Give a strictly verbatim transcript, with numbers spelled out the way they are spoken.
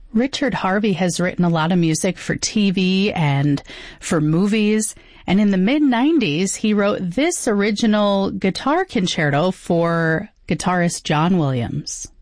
Richard Harvey has written a lot of music for T V and for movies, and in the mid nineties, he wrote this original guitar concerto for guitarist John Williams.